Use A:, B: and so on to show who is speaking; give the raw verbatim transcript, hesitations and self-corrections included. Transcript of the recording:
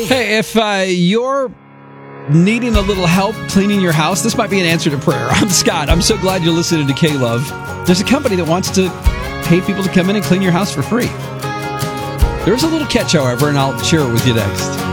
A: Hey, if uh, you're needing a little help cleaning your house, this might be an answer to prayer. I'm Scott. I'm so glad you're listening to K-Love. There's a company that wants to pay people to come in and clean your house for free. There's a little catch, however, and I'll share it with you next.